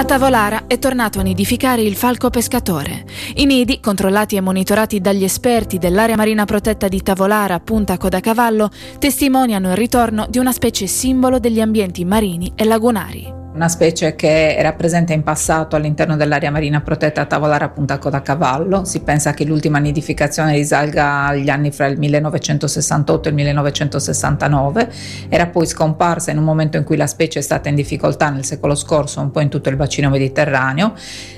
A Tavolara è tornato a nidificare il falco pescatore. I nidi, controllati e monitorati dagli esperti dell'area marina protetta di Tavolara Punta Codacavallo, testimoniano il ritorno di una specie simbolo degli ambienti marini e lagunari. Una specie che era presente in passato all'interno dell'area marina protetta Tavolara Punta Codacavallo. Si pensa che l'ultima nidificazione risalga agli anni fra il 1968 e il 1969. Era poi scomparsa in un momento in cui la specie è stata in difficoltà nel secolo scorso un po' in tutto il bacino mediterraneo.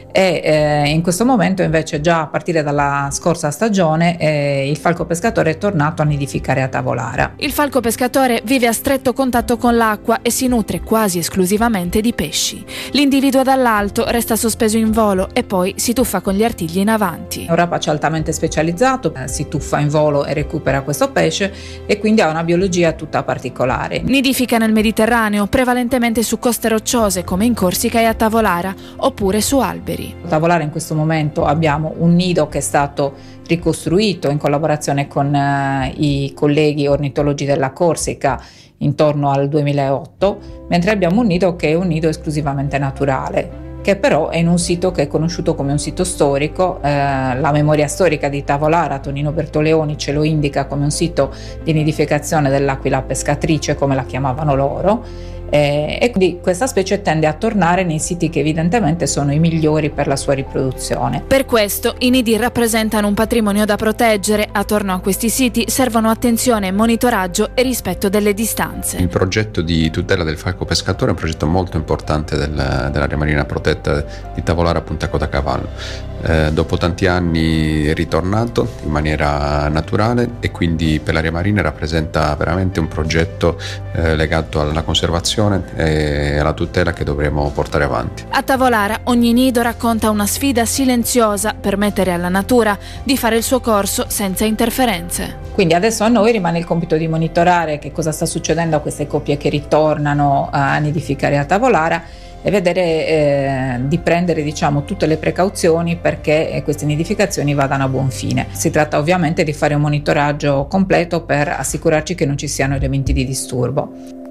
E in questo momento invece già a partire dalla scorsa stagione il falco pescatore è tornato a nidificare a Tavolara. Il falco pescatore vive a stretto contatto con l'acqua e si nutre quasi esclusivamente di pesci. L'individuo dall'alto resta sospeso in volo e poi si tuffa con gli artigli in avanti. È un rapace altamente specializzato, si tuffa in volo e recupera questo pesce e quindi ha una biologia tutta particolare. Nidifica nel Mediterraneo, prevalentemente su coste rocciose come in Corsica e a Tavolara, oppure su alberi. A Tavolara in questo momento abbiamo un nido che è stato ricostruito in collaborazione con i colleghi ornitologi della Corsica intorno al 2008, mentre abbiamo un nido che è un nido esclusivamente naturale, che però è in un sito che è conosciuto come un sito storico. La memoria storica di Tavolara, Tonino Bertoleoni, ce lo indica come un sito di nidificazione dell'aquila pescatrice, come la chiamavano loro. E quindi questa specie tende a tornare nei siti che evidentemente sono i migliori per la sua riproduzione. Per questo i nidi rappresentano un patrimonio da proteggere. Attorno a questi siti servono attenzione, monitoraggio e rispetto delle distanze. Il progetto di tutela del falco pescatore è un progetto molto importante dell'area marina protetta di Tavolara Punta Codacavallo. Dopo tanti anni è ritornato in maniera naturale e quindi per l'area marina rappresenta veramente un progetto legato alla conservazione e alla tutela che dovremo portare avanti. A Tavolara ogni nido racconta una sfida silenziosa: permettere alla natura di fare il suo corso senza interferenze. Quindi adesso a noi rimane il compito di monitorare che cosa sta succedendo a queste coppie che ritornano a nidificare a Tavolara e vedere di prendere tutte le precauzioni perché queste nidificazioni vadano a buon fine. Si tratta ovviamente di fare un monitoraggio completo per assicurarci che non ci siano elementi di disturbo.